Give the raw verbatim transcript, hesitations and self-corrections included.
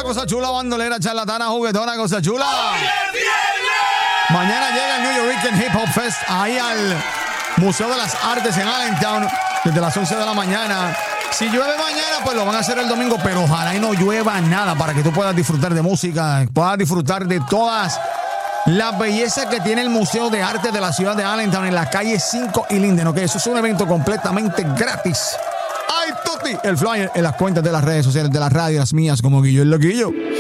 cosa chula, bandolera, charlatana, juguetona, cosa chula. Mañana llega el New York Hip Hop Fest ahí al Museo de las Artes en Allentown desde las once de la mañana. Si llueve mañana, pues lo van a hacer el domingo, pero ojalá y no llueva nada para que tú puedas disfrutar de música, puedas disfrutar de todas las bellezas que tiene el Museo de Arte de la ciudad de Allentown en la calle cinco y Linden, ¿ok? Eso es un evento completamente gratis. ¡Ay, Tuti! El flyer en las cuentas de las redes sociales de la radio, las mías, como Guillo el Loquillo.